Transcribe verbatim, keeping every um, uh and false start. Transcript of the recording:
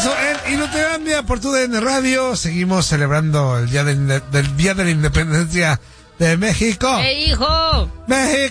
regreso en Inutilandia por tu D N Radio. Seguimos celebrando el día de, del Día de la Independencia de México. ¡Eh, hijo! ¡México!